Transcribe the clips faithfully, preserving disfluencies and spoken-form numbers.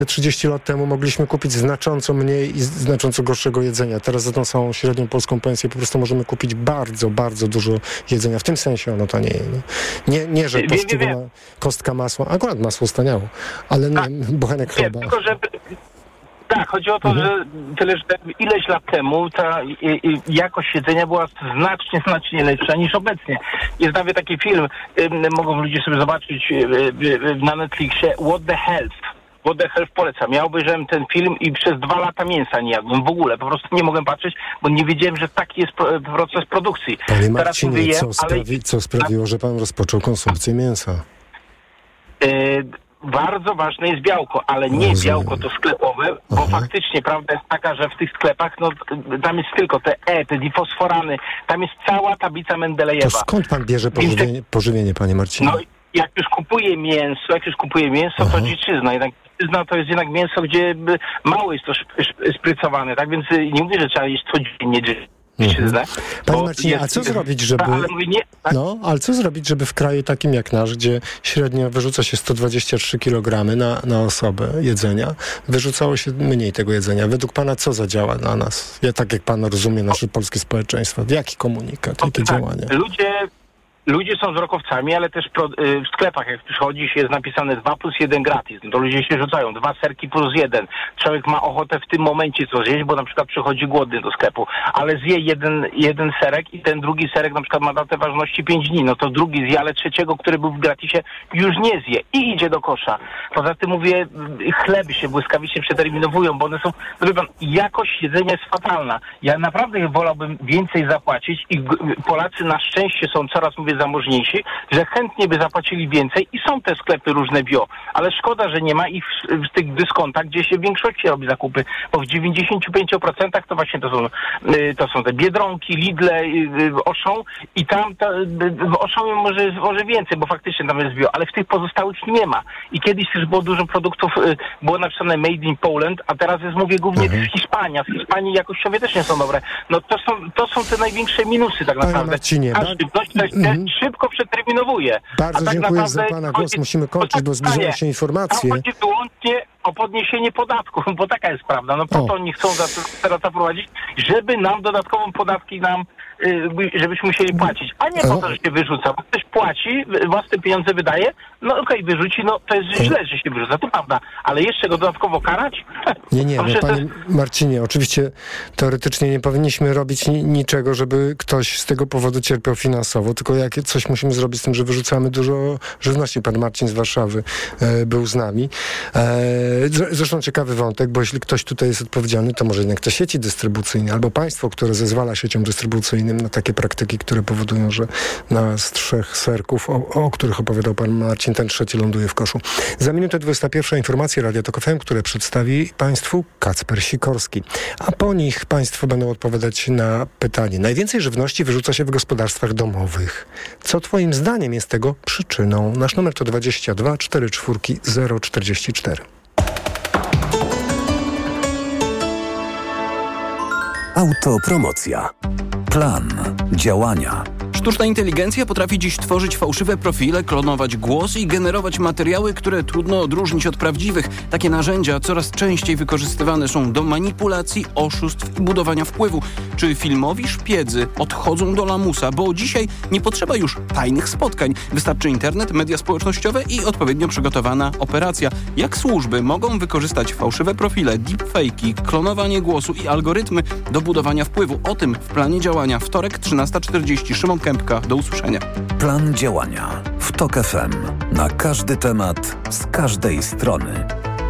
trzydzieści lat temu mogliśmy kupić znacząco mniej i znacząco gorszego jedzenia. Teraz za tą samą średnią polską pensję po prostu możemy kupić bardzo, bardzo dużo jedzenia. W tym sensie ono tanieje. Nie, nie, nie że poszczególna kostka masła, akurat masło staniało, ale nie, bochenek chleba. Nie, tylko żeby... Tak, chodzi o to, mhm. że tyle, że ileś lat temu ta i, i, jakość jedzenia była znacznie, znacznie lepsza niż obecnie. Jest nawet taki film, y, mogą ludzie sobie zobaczyć y, y, na Netflixie, What the Health. What the Health polecam. Ja obejrzałem ten film i przez dwa lata mięsa nie jadłem w ogóle. Po prostu nie mogłem patrzeć, bo nie wiedziałem, że taki jest pro, proces produkcji. Panie Marcinie, Teraz co, sprawi, ale... co sprawiło, że pan rozpoczął konsumpcję mięsa? Y, Bardzo ważne jest białko, ale nie Rozumiem. białko to sklepowe, bo Aha. faktycznie prawda jest taka, że w tych sklepach, no tam jest tylko te E, te difosforany, tam jest cała tablica Mendelejewa. To skąd pan bierze pożywienie, Więc, pożywienie panie Marcinie? No jak już kupuje mięso, jak już kupuje mięso, Aha. to dziczyzna. Jednak dziczyzna to jest jednak mięso, gdzie mało jest to szprycowane, tak? Więc nie mówię, że trzeba jeść codziennie dziczyznę. Panie Marcinie, jest, a co zrobić, żeby... Ale mówię, nie, tak? No, ale co zrobić, żeby w kraju takim jak nasz, gdzie średnio wyrzuca się sto dwadzieścia trzy kilogramy na, na osobę jedzenia, wyrzucało się mniej tego jedzenia? Według pana co zadziała na nas? Ja, tak jak pan rozumie nasze polskie społeczeństwo. Jaki komunikat, jakie tak, działania? Ludzie... Ludzie są wzrokowcami, ale też pro, y, w sklepach, jak przychodzi się, jest napisane dwa plus jeden gratis. No to ludzie się rzucają, dwa serki plus jeden. Człowiek ma ochotę w tym momencie coś zjeść, bo na przykład przychodzi głodny do sklepu, ale zje jeden, jeden serek i ten drugi serek na przykład ma datę ważności pięć dni. No to drugi zje, ale trzeciego, który był w gratisie, już nie zje i idzie do kosza. Poza tym mówię, chleby się błyskawicznie przeterminowują, bo one są, wie pan, jakość jedzenia jest fatalna. Ja naprawdę wolałbym więcej zapłacić i Polacy na szczęście są coraz, mówię, zamożniejsi, że chętnie by zapłacili więcej i są te sklepy różne bio, ale szkoda, że nie ma ich w, w tych dyskontach, gdzie się w większości robi zakupy, bo w dziewięćdziesięciu pięciu procentach to właśnie to są to są te Biedronki, Lidle, Auchan i tam to, w Auchan może, może więcej, bo faktycznie tam jest bio, ale w tych pozostałych nie ma. I kiedyś też było dużo produktów, było napisane Made in Poland, a teraz jest, mówię, głównie mhm. z Hiszpanii, a w Hiszpanii jakościowie też nie są dobre. No to są, to są te największe minusy tak naprawdę. Panie Marcinie, a żywność też mhm. szybko przeterminowuje. Bardzo tak dziękuję za pana głos. Musimy kończyć, bo zbliżają się informacje. Tam chodzi wyłącznie o podniesienie podatków, bo taka jest prawda. No po o. to oni chcą za, teraz zaprowadzić, żeby nam dodatkową podatki nam, y, żebyśmy musieli płacić. A nie po to, że się wyrzuca. Bo ktoś płaci, własne pieniądze wydaje, no okej, okay, wyrzuci, no to jest źle, że się wyrzuca, to prawda. Ale jeszcze go dodatkowo karać? Nie, nie, no panie Marcinie, oczywiście teoretycznie nie powinniśmy robić ni- niczego, żeby ktoś z tego powodu cierpiał finansowo, tylko jak coś musimy zrobić z tym, że wyrzucamy dużo żywności. Pan Marcin z Warszawy e, był z nami. E, zresztą ciekawy wątek, bo jeśli ktoś tutaj jest odpowiedzialny, to może jednak te sieci dystrybucyjne albo państwo, które zezwala sieciom dystrybucyjnym na takie praktyki, które powodują, że na z trzech serków, o, o których opowiadał pan Marcin, ten trzeci ląduje w koszu. Za minutę dwudziesta pierwsza informacje Radia Tok F M, które przedstawi państwu Kacper Sikorski. A po nich państwo będą odpowiadać na pytanie. Najwięcej żywności wyrzuca się w gospodarstwach domowych. Co twoim zdaniem jest tego przyczyną? Nasz numer to dwadzieścia dwa czterdzieści cztery zero czterdzieści cztery. Autopromocja. Plan działania. Sztuczna inteligencja potrafi dziś tworzyć fałszywe profile, klonować głos i generować materiały, które trudno odróżnić od prawdziwych. Takie narzędzia coraz częściej wykorzystywane są do manipulacji, oszustw i budowania wpływu. Czy filmowi szpiedzy odchodzą do lamusa? Bo dzisiaj nie potrzeba już tajnych spotkań. Wystarczy internet, media społecznościowe i odpowiednio przygotowana operacja. Jak służby mogą wykorzystać fałszywe profile, deepfake'i, klonowanie głosu i algorytmy do budowania wpływu? O tym w planie działania. Wtorek, trzynasta czterdzieści. Szymon Kępka. Do usłyszenia. Plan działania w Tok F M. Na każdy temat, z każdej strony.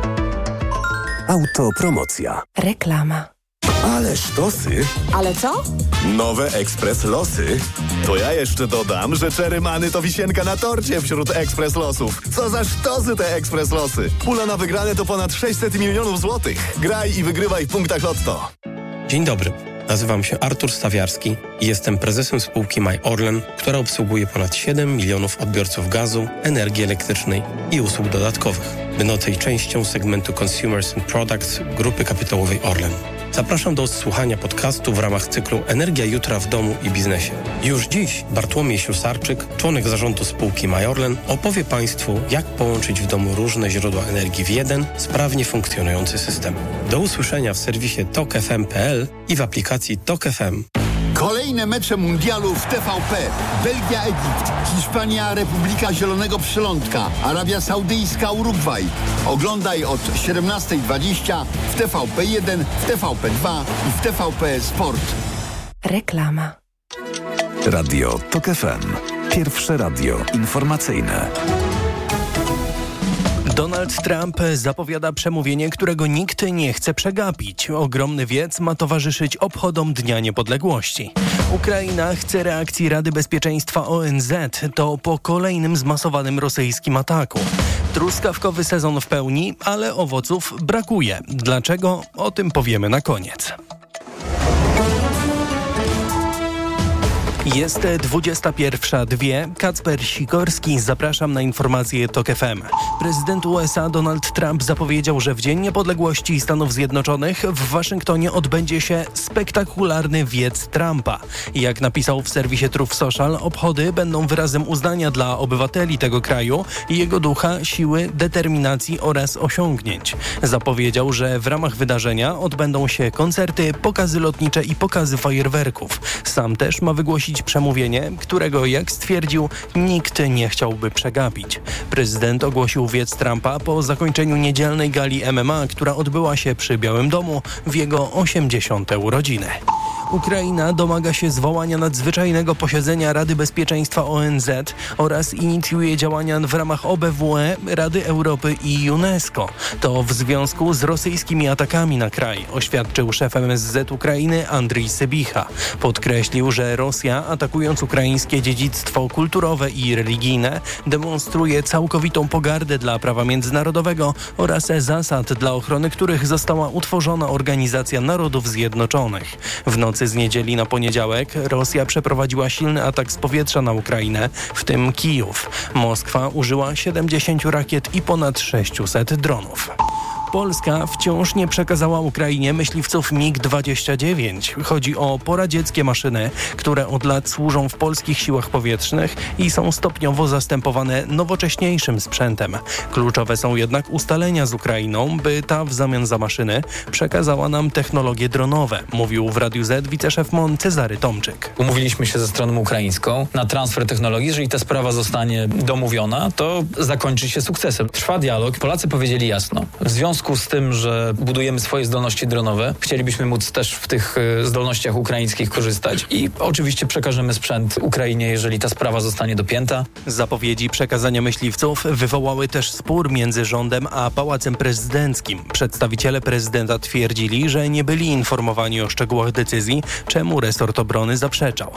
Autopromocja. Reklama. Ale sztosy. Ale co? Nowe Ekspres Losy. To ja jeszcze dodam, że Czerymany to wisienka na torcie wśród Ekspres Losów. Co za sztosy te Ekspres Losy. Pula na wygrane to ponad sześćset milionów złotych. Graj i wygrywaj w punktach Lotto. Dzień dobry. Nazywam się Artur Stawiarski i jestem prezesem spółki My Orlen, która obsługuje ponad siedem milionów odbiorców gazu, energii elektrycznej i usług dodatkowych, będącej częścią segmentu Consumers and Products Grupy Kapitałowej Orlen. Zapraszam do odsłuchania podcastu w ramach cyklu Energia Jutra w domu i biznesie. Już dziś Bartłomiej Ślusarczyk, członek zarządu spółki MyOrlen, opowie Państwu, jak połączyć w domu różne źródła energii w jeden, sprawnie funkcjonujący system. Do usłyszenia w serwisie tok f m kropka p l i w aplikacji Tok F M. Kolejne mecze mundialu w T V P. Belgia, Egipt, Hiszpania, Republika Zielonego Przylądka, Arabia Saudyjska, Urugwaj. Oglądaj od siedemnasta dwadzieścia w T V P jeden, w T V P dwa i w T V P Sport. Reklama. Radio Tok F M. Pierwsze radio informacyjne. Donald Trump zapowiada przemówienie, którego nikt nie chce przegapić. Ogromny wiec ma towarzyszyć obchodom Dnia Niepodległości. Ukraina chce reakcji Rady Bezpieczeństwa O N Z. To po kolejnym zmasowanym rosyjskim ataku. Truskawkowy sezon w pełni, ale owoców brakuje. Dlaczego? O tym powiemy na koniec. Jest dwudziesta pierwsza dwie. Kacper Sikorski, zapraszam na informacje Tok F M. Prezydent U S A Donald Trump zapowiedział, że w Dzień Niepodległości Stanów Zjednoczonych w Waszyngtonie odbędzie się spektakularny wiec Trumpa. Jak napisał w serwisie Truth Social, obchody będą wyrazem uznania dla obywateli tego kraju i jego ducha, siły, determinacji oraz osiągnięć. Zapowiedział, że w ramach wydarzenia odbędą się koncerty, pokazy lotnicze i pokazy fajerwerków. Sam też ma wygłosić przemówienie, którego, jak stwierdził, nikt nie chciałby przegapić. Prezydent ogłosił wiec Trumpa po zakończeniu niedzielnej gali M M A, która odbyła się przy Białym Domu w jego osiemdziesiąte urodziny. Ukraina domaga się zwołania nadzwyczajnego posiedzenia Rady Bezpieczeństwa O N Z oraz inicjuje działania w ramach O B W E, Rady Europy i UNESCO. To w związku z rosyjskimi atakami na kraj, oświadczył szef M S Z Ukrainy Andrii Sybicha. Podkreślił, że Rosja, atakując ukraińskie dziedzictwo kulturowe i religijne, demonstruje całkowitą pogardę dla prawa międzynarodowego oraz zasad, dla ochrony których została utworzona Organizacja Narodów Zjednoczonych. W nocy z niedzieli na poniedziałek Rosja przeprowadziła silny atak z powietrza na Ukrainę, w tym Kijów. Moskwa użyła siedemdziesięciu rakiet i ponad sześciuset dronów. Polska wciąż nie przekazała Ukrainie myśliwców mig dwadzieścia dziewięć. Chodzi o poradzieckie maszyny, które od lat służą w polskich siłach powietrznych i są stopniowo zastępowane nowocześniejszym sprzętem. Kluczowe są jednak ustalenia z Ukrainą, by ta w zamian za maszyny przekazała nam technologie dronowe, mówił w Radiu Z wiceszef M O N Cezary Tomczyk. Umówiliśmy się ze stroną ukraińską na transfer technologii. Jeżeli ta sprawa zostanie domówiona, to zakończy się sukcesem. Trwa dialog. Polacy powiedzieli jasno. W związku W związku z tym, że budujemy swoje zdolności dronowe, chcielibyśmy móc też w tych zdolnościach ukraińskich korzystać i oczywiście przekażemy sprzęt Ukrainie, jeżeli ta sprawa zostanie dopięta. Zapowiedzi przekazania myśliwców wywołały też spór między rządem a Pałacem Prezydenckim. Przedstawiciele prezydenta twierdzili, że nie byli informowani o szczegółach decyzji, czemu resort obrony zaprzeczał.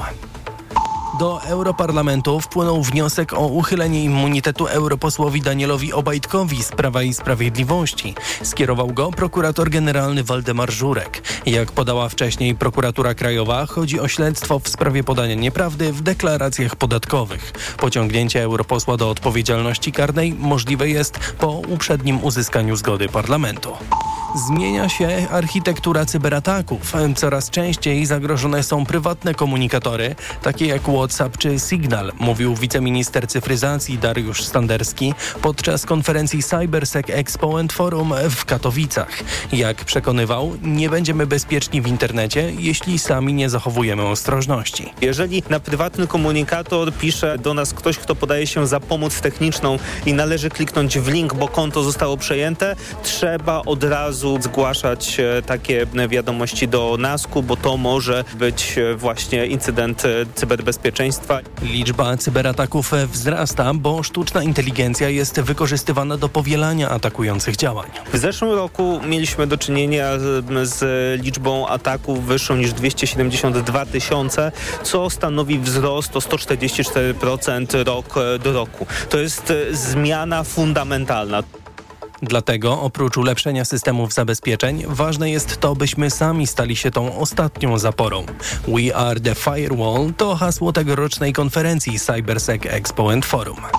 Do Europarlamentu wpłynął wniosek o uchylenie immunitetu europosłowi Danielowi Obajtkowi z Prawa i Sprawiedliwości. Skierował go prokurator generalny Waldemar Żurek. Jak podała wcześniej prokuratura krajowa, chodzi o śledztwo w sprawie podania nieprawdy w deklaracjach podatkowych. Pociągnięcie europosła do odpowiedzialności karnej możliwe jest po uprzednim uzyskaniu zgody parlamentu. Zmienia się architektura cyberataków. Coraz częściej zagrożone są prywatne komunikatory, takie jak WhatsApp czy Signal, mówił wiceminister cyfryzacji Dariusz Standerski podczas konferencji CyberSec Expo and Forum w Katowicach. Jak przekonywał, nie będziemy bezpieczni w internecie, jeśli sami nie zachowujemy ostrożności. Jeżeli na prywatny komunikator pisze do nas ktoś, kto podaje się za pomoc techniczną i należy kliknąć w link, bo konto zostało przejęte, trzeba od razu zgłaszać takie wiadomości do nasku, bo to może być właśnie incydent cyberbezpieczeństwa. Liczba cyberataków wzrasta, bo sztuczna inteligencja jest wykorzystywana do powielania atakujących działań. W zeszłym roku mieliśmy do czynienia z liczbą ataków wyższą niż dwieście siedemdziesiąt dwa tysiące, co stanowi wzrost o sto czterdzieści cztery procent rok do roku. To jest zmiana fundamentalna. Dlatego oprócz ulepszenia systemów zabezpieczeń ważne jest to, byśmy sami stali się tą ostatnią zaporą. We are the firewall to hasło tegorocznej konferencji CyberSec Expo and Forum.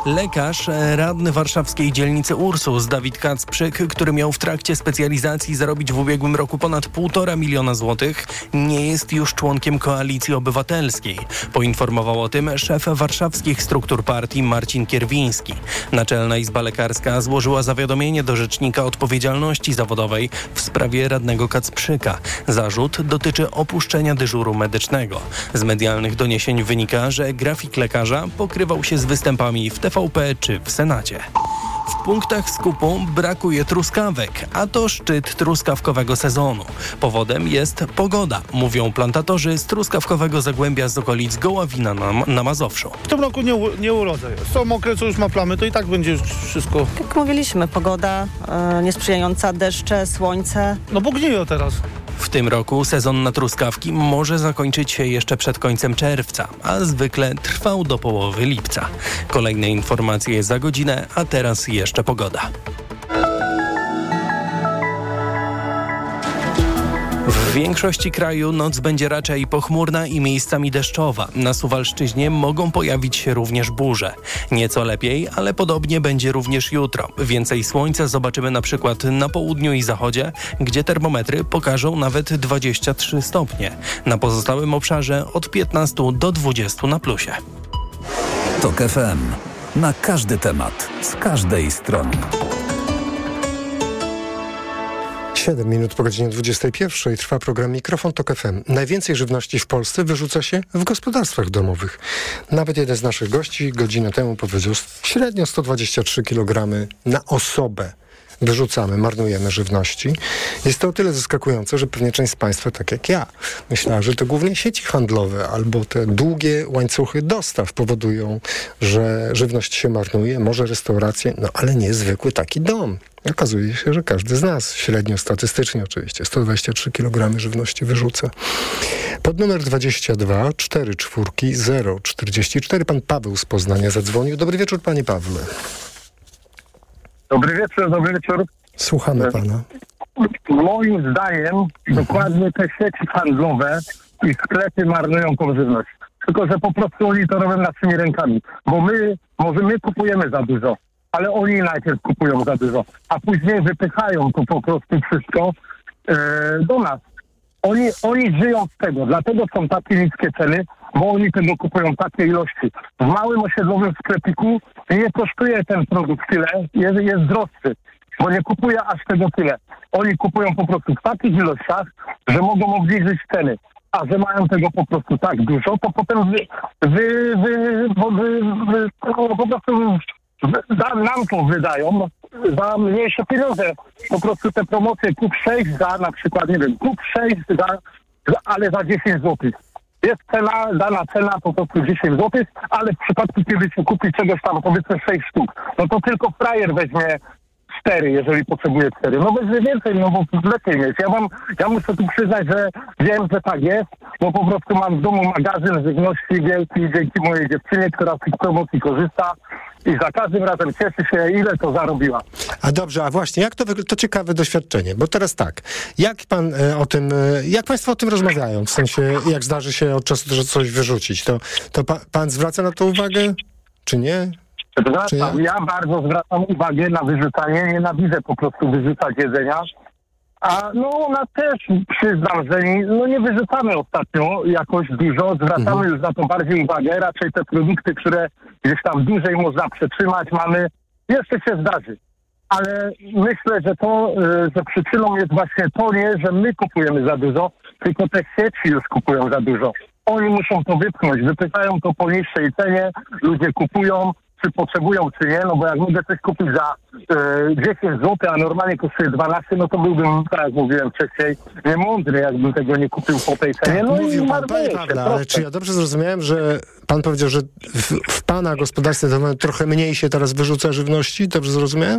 Lekarz, radny warszawskiej dzielnicy Ursus, Dawid Kacprzyk, który miał w trakcie specjalizacji zarobić w ubiegłym roku ponad półtora miliona złotych, nie jest już członkiem Koalicji Obywatelskiej. Poinformował o tym szef warszawskich struktur partii Marcin Kierwiński. Naczelna Izba Lekarska złożyła zawiadomienie do Rzecznika Odpowiedzialności Zawodowej w sprawie radnego Kacprzyka. Zarzut dotyczy opuszczenia dyżuru medycznego. Z medialnych doniesień wynika, że grafik lekarza pokrywał się z występami w T V P czy w Senacie. W punktach skupu brakuje truskawek, a to szczyt truskawkowego sezonu. Powodem jest pogoda, mówią plantatorzy z truskawkowego Zagłębia z okolic Goławina na, na Mazowszu. W tym roku nie, nie urodzę. Są mokre, co już ma plamy, to i tak będzie już wszystko. Jak mówiliśmy, pogoda e, niesprzyjająca, deszcze, słońce. No bo gniją teraz. W tym roku sezon na truskawki może zakończyć się jeszcze przed końcem czerwca, a zwykle trwał do połowy lipca. Kolejne informacje za godzinę, a teraz jeszcze pogoda. W większości kraju noc będzie raczej pochmurna i miejscami deszczowa. Na Suwalszczyźnie mogą pojawić się również burze. Nieco lepiej, ale podobnie będzie również jutro. Więcej słońca zobaczymy na przykład na południu i zachodzie, gdzie termometry pokażą nawet dwadzieścia trzy stopnie. Na pozostałym obszarze od piętnastu do dwudziestu na plusie. TOK F M. Na każdy temat, z każdej strony. siedem minut po godzinie dwudziestej pierwszej trwa program Mikrofon Tok F M. Najwięcej żywności w Polsce wyrzuca się w gospodarstwach domowych. Nawet jeden z naszych gości godzinę temu powiedział, średnio sto dwadzieścia trzy kilogramy na osobę wyrzucamy, marnujemy żywności. Jest to o tyle zaskakujące, że pewnie część z Państwa, tak jak ja, myślała, że to głównie sieci handlowe albo te długie łańcuchy dostaw powodują, że żywność się marnuje, może restauracje, no ale nie zwykły taki dom. Okazuje się, że każdy z nas, średnio statystycznie oczywiście, sto dwadzieścia trzy kilogramy żywności wyrzuca. Pod numer dwadzieścia dwa cztery cztery zero czterdzieści cztery pan Paweł z Poznania zadzwonił. Dobry wieczór, panie Pawle. Dobry wieczór, dobry wieczór. Słuchamy pana. Moim zdaniem dokładnie te sieci handlowe i sklepy marnują tą żywność. Tylko że po prostu oni to robią naszymi rękami. Bo my, może my kupujemy za dużo, ale oni najpierw kupują za dużo, a później wypychają to po prostu wszystko e, do nas. Oni, oni żyją z tego, dlatego są takie niskie ceny, bo oni tego kupują takie ilości. W małym osiedlowym sklepiku nie kosztuje ten produkt tyle, jest, jest droższy, bo nie kupuje aż tego tyle. Oni kupują po prostu w takich ilościach, że mogą obniżyć ceny. A że mają tego po prostu tak dużo, to potem wy, wy, wy, wy, wy, po prostu da, nam to wydają za mniejsze pieniądze. Po prostu te promocje kup sześć za na przykład, nie wiem, kup sześć za, za ale za dziesięć złotych. Jest cena, dana cena po prostu dziesięć złotych, ale w przypadku, kiedy się kupi czegoś tam, powiedzmy sześć sztuk, no to tylko frajer weźmie cztery, jeżeli potrzebuje cztery. No weźmie więcej, no bo lepiej mieć. Ja mam, ja muszę tu przyznać, że wiem, że tak jest, bo po prostu mam w domu magazyn żywności wielki dzięki mojej dziewczynie, która z tych promocji korzysta i za każdym razem cieszy się, ile to zarobiła. A dobrze, a właśnie, jak to wygląda? To ciekawe doświadczenie, bo teraz tak, jak pan e, o tym, e, jak państwo o tym rozmawiają? W sensie, jak zdarzy się od czasu, że coś wyrzucić, to, to pa, pan zwraca na to uwagę, czy nie? Zwracam, ja bardzo zwracam uwagę na wyrzucanie, nienawidzę po prostu wyrzucać jedzenia. A no ona też, przyznam, że nie, no nie wyrzucamy ostatnio jakoś dużo, zwracamy mhm. już na to bardziej uwagę, raczej te produkty, które gdzieś tam dłużej można przetrzymać, mamy, jeszcze się zdarzy. Ale myślę, że to, że przyczyną jest właśnie to nie, że my kupujemy za dużo, tylko te sieci już kupują za dużo. Oni muszą to wypchnąć, wypychają to po niższej cenie, ludzie kupują, czy potrzebują, czy nie, no bo jak mogę coś kupić za e, dziesięć złotych, a normalnie kosztuje dwanaście, no to byłbym, tak jak mówiłem wcześniej, niemądry, jakbym tego nie kupił po tej cenie. Tak, no mówił i pan, panie Pawle, ale czy ja dobrze zrozumiałem, że pan powiedział, że w, w pana gospodarstwie trochę mniej się teraz wyrzuca żywności? Dobrze zrozumiałem?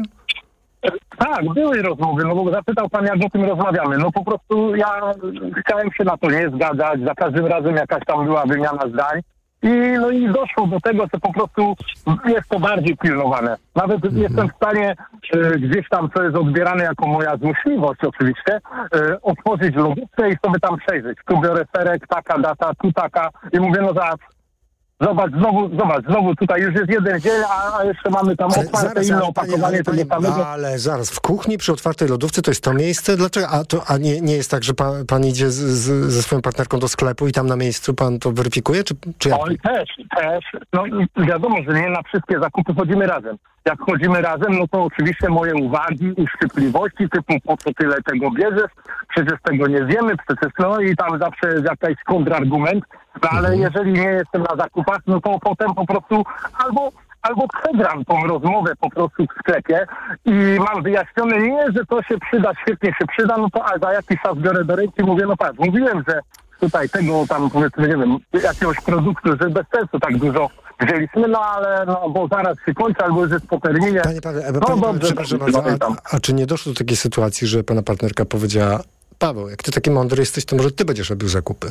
Tak, były rozmowy, no bo zapytał pan, jak o tym rozmawiamy. No po prostu ja chciałem się na to nie zgadzać, za każdym razem jakaś tam była wymiana zdań. I no i doszło do tego, że po prostu jest to bardziej pilnowane. Nawet mm-hmm. jestem w stanie e, gdzieś tam, co jest odbierane jako moja złośliwość oczywiście, e, otworzyć lodówkę i sobie tam przejrzeć. Tu biorę serek, taka data, tu taka i mówię, no za Zobacz, znowu, zobacz, znowu tutaj już jest jeden dzień, a, a jeszcze mamy tam Ale otwarte zaraz, inne ale opakowanie panie, ale, tego panie, samego. ale zaraz, w kuchni przy otwartej lodówce to jest to miejsce? Dlaczego? A, to, a nie, nie jest tak, że pan, pan idzie z, z, ze swoją partnerką do sklepu i tam na miejscu pan to weryfikuje? Czy, czy jak? Oj, też, też. No i wiadomo, że nie na wszystkie zakupy chodzimy razem. Jak chodzimy razem, no to oczywiście moje uwagi i szczypliwości typu po co tyle tego bierzesz, przecież tego nie zjemy, przecież no i tam zawsze jest jakiś kontrargument, no ale mhm. jeżeli nie jestem na zakupach, no to potem po prostu albo albo przegram tą rozmowę po prostu w sklepie i mam wyjaśnione, nie, że to się przyda, świetnie się przyda, no to a za jakiś czas biorę do ręki i mówię, no patrz, mówiłem, że tutaj tego tam powiedzmy, nie wiem, jakiegoś produktu, że bez sensu tak dużo wzięliśmy, no ale no bo zaraz się kończy, albo już jest po terminie. Panie Paweł, no, panie, dobrze, przepraszam bardzo, a, a czy nie doszło do takiej sytuacji, że pana partnerka powiedziała, Paweł, jak ty taki mądry jesteś, to może ty będziesz robił zakupy?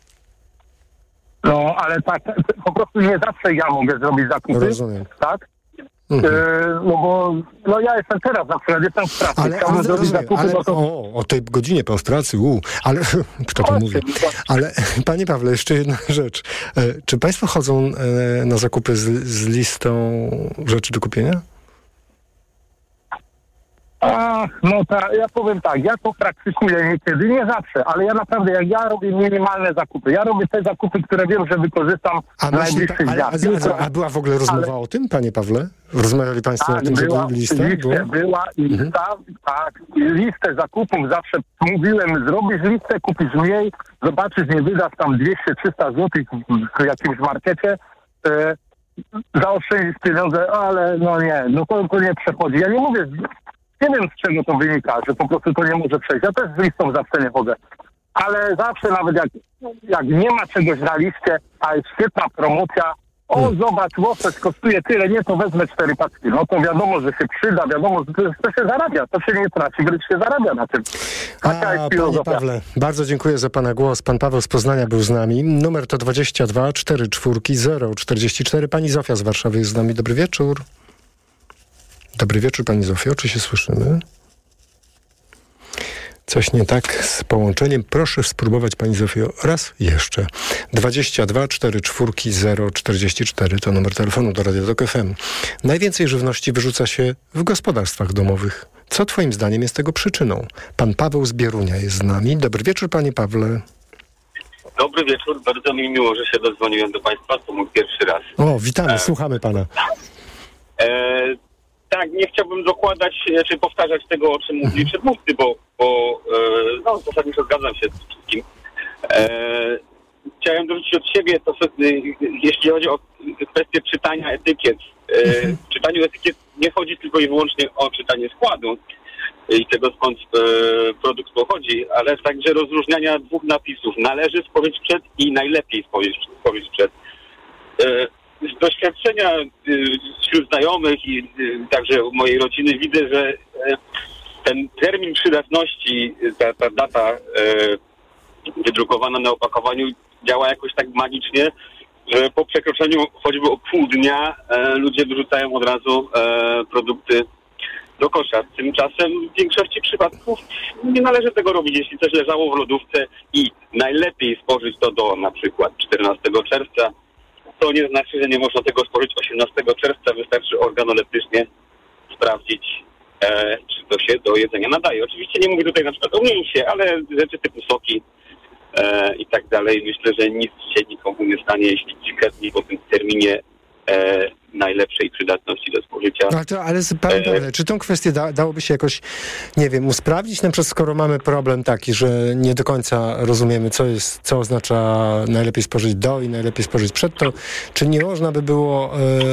No, ale tak, po prostu nie zawsze ja mogę zrobić zakupy, Rozumiem. tak? Mhm. E, no bo no ja jestem teraz na przykład, jestem w pracy, ale, chciałbym ale, zrobić rozumiem, zakupy, ale no to... o, o tej godzinie pan w pracy, u, ale kto to mówi? Ale panie Pawle, jeszcze jedna rzecz. E, czy państwo chodzą e, na zakupy z, z listą rzeczy do kupienia? Ach, no tak, ja powiem tak, ja to praktykuję niekiedy, nie zawsze, ale ja naprawdę, jak ja robię minimalne zakupy, ja robię te zakupy, które wiem, że wykorzystam A, w najbliższych ale, dniach. a, a, a była w ogóle rozmowa ale... o tym, panie Pawle? Rozmawiali państwo tak, o tym, była, żeby listę? oczywiście, była lista, mhm. tak, listę zakupów zawsze mówiłem, zrobisz listę, kupisz mniej, zobaczysz, nie wydasz tam dwieście trzysta złotych w jakimś markecie, e, zaoszczędzisz pieniądze, ale no nie, no to, to nie przechodzi. Ja nie mówię, nie wiem z czego to wynika, że po prostu to nie może przejść. Ja też z listą zawsze nie chodzę. Ale zawsze nawet jak, jak nie ma czegoś na liście, a jest świetna promocja, o hmm. zobacz, łosoś kosztuje tyle, nie, to wezmę cztery paczki. No to wiadomo, że się przyda, wiadomo, że to, to się zarabia, to się nie traci, wręcz się zarabia na tym. Taka a, jest panie Pawle, bardzo dziękuję za pana głos. Pan Paweł z Poznania był z nami. Numer to dwadzieścia dwa czterdzieści cztery zero czterdzieści cztery. Pani Zofia z Warszawy jest z nami. Dobry wieczór. Dobry wieczór, pani Zofio, czy się słyszymy? Coś nie tak z połączeniem. Proszę spróbować, pani Zofio, raz jeszcze. dwadzieścia dwa czterdzieści cztery zero czterdzieści cztery to numer telefonu do Radia Tok F M. Najwięcej żywności wyrzuca się w gospodarstwach domowych. Co twoim zdaniem jest tego przyczyną? Pan Paweł z Bierunia jest z nami. Dobry wieczór, panie Pawle. Dobry wieczór, bardzo mi miło, że się dodzwoniłem do państwa, to mój pierwszy raz. O, witamy, e... słuchamy pana. E... Tak, nie chciałbym dokładać, czy powtarzać tego, o czym mówili przedmówcy, bo, bo e, no, zasadniczo zgadzam się z wszystkim. E, chciałem dorzucić od siebie, to, jeśli chodzi o kwestię czytania etykiet. E, w czytaniu etykiet nie chodzi tylko i wyłącznie o czytanie składu i tego, skąd e, produkt pochodzi, ale także rozróżniania dwóch napisów. Należy spożyć przed i najlepiej spożyć, spożyć przed. E, Z doświadczenia y, wśród znajomych i y, także u mojej rodziny widzę, że y, ten termin przydatności, ta, ta data y, wydrukowana na opakowaniu działa jakoś tak magicznie, że po przekroczeniu choćby o pół dnia y, ludzie wyrzucają od razu y, produkty do kosza. Tymczasem w większości przypadków nie należy tego robić. Jeśli coś leżało w lodówce i najlepiej spożyć to do na przykład czternastego czerwca, to nie znaczy, że nie można tego spożyć osiemnastego czerwca. Wystarczy organoleptycznie sprawdzić, e, czy to się do jedzenia nadaje. Oczywiście nie mówię tutaj na przykład o mięsie, ale rzeczy typu soki e, i tak dalej. Myślę, że nic się nikomu nie stanie, jeśli ciketnie po tym terminie e, najlepszej przydatności do spożycia. Ale, to, ale panie Pawle, czy tą kwestię da, dałoby się jakoś, nie wiem, usprawnić? Na przykład skoro mamy problem taki, że nie do końca rozumiemy, co jest, co oznacza najlepiej spożyć do i najlepiej spożyć przed, to czy nie można by było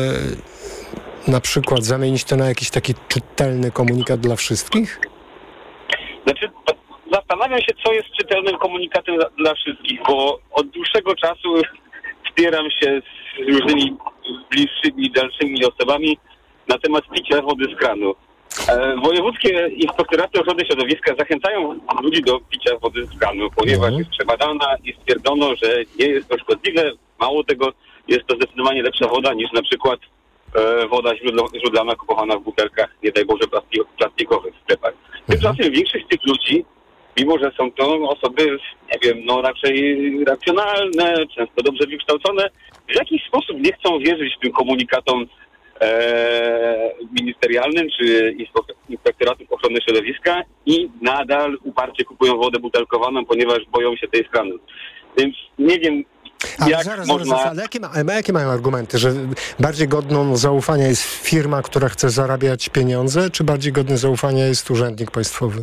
e, na przykład zamienić to na jakiś taki czytelny komunikat dla wszystkich? Znaczy, zastanawiam się, co jest czytelnym komunikatem dla, dla wszystkich, bo od dłuższego czasu wspieram się z różnymi bliższymi, dalszymi osobami na temat picia wody z kranu. E, wojewódzkie inspektoraty ochrony środowiska zachęcają ludzi do picia wody z kranu, ponieważ jest przebadana i stwierdzono, że nie jest to szkodliwe. Mało tego, jest to zdecydowanie lepsza woda niż na przykład e, woda źródlo, źródlana kupowana w butelkach, nie daj Boże, plastikowych w sklepach. Tymczasem większość tych ludzi mimo że są to osoby, nie wiem, no raczej racjonalne, często dobrze wykształcone, w jakiś sposób nie chcą wierzyć tym komunikatom e, ministerialnym czy Inspektoratów Ochrony Środowiska i nadal uparcie kupują wodę butelkowaną, ponieważ boją się tej skranu. Więc nie wiem, ale jak zaraz, można... zaraz, ale jakie, ma, ale jakie mają argumenty? Że bardziej godną zaufania jest firma, która chce zarabiać pieniądze, czy bardziej godny zaufania jest urzędnik państwowy?